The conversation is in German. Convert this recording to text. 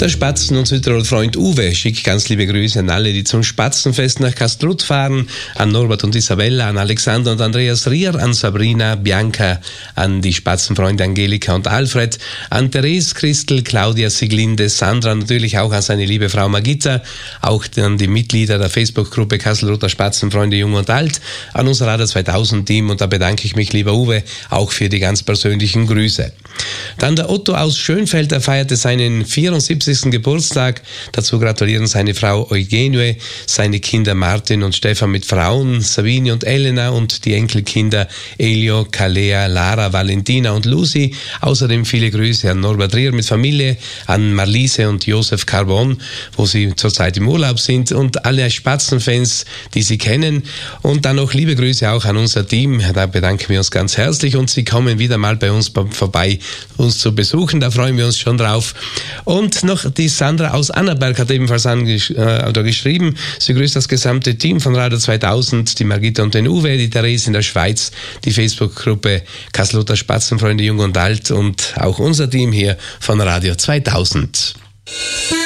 Der Spatzen- und Südtirol-Freund Uwe schickt ganz liebe Grüße an alle, die zum Spatzenfest nach Kastruth fahren, an Norbert und Isabella, an Alexander und Andreas Rier, an Sabrina, Bianca, an die Spatzenfreunde Angelika und Alfred, an Therese, Christel, Claudia, Siglinde, Sandra, natürlich auch an seine liebe Frau Magitta, auch an die Mitglieder der Facebook-Gruppe Kasselruther Spatzenfreunde Jung und Alt, an unser Radio 2000-Team, und da bedanke ich mich, lieber Uwe, auch für die ganz persönlichen Grüße. Dann der Otto aus Schönfeld, er feierte seinen 74. Geburtstag. Dazu gratulieren seine Frau Eugenie, seine Kinder Martin und Stefan mit Frauen, Sabine und Elena, und die Enkelkinder Elio, Kalea, Lara, Valentina und Lucy. Außerdem viele Grüße an Norbert Rier mit Familie, an Marlise und Josef Carbon, wo sie zurzeit im Urlaub sind, und alle Spatzenfans, die sie kennen. Und dann noch liebe Grüße auch an unser Team. Da bedanken wir uns ganz herzlich, und Sie kommen wieder mal bei uns vorbei, uns zu besuchen. Da freuen wir uns schon drauf. Und noch die Sandra aus Annaberg hat ebenfalls geschrieben. Sie grüßt das gesamte Team von Radio 2000, die Margita und den Uwe, die Therese in der Schweiz, die Facebook-Gruppe Kasselruther Spatzenfreunde Jung und Alt und auch unser Team hier von Radio 2000.